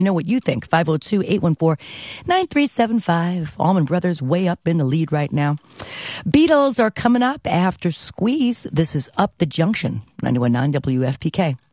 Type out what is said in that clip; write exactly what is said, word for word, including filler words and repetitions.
know what you think. five oh two, eight one four, nine three seven five. Allman Brothers way up in the lead right now. Beatles are coming up after Squeeze. This is Up the Junction, ninety-one point nine W F P K.